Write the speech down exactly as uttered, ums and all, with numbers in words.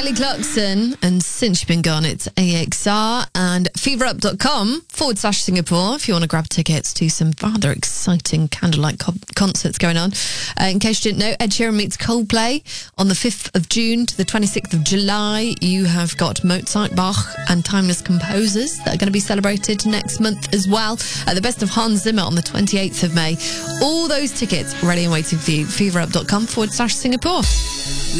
Kelly Clarkson, and since you've been gone, it's A X R and feverup.com forward slash Singapore if you want to grab tickets to some rather exciting candlelight co- concerts going on. Uh, in case you didn't know, Ed Sheeran meets Coldplay on the fifth of June to the twenty-sixth of July. You have got Mozart, Bach and timeless composers that are going to be celebrated next month as well. Uh, the best of Hans Zimmer on the twenty-eighth of May. All those tickets ready and waiting for you. feverup.com forward slash Singapore.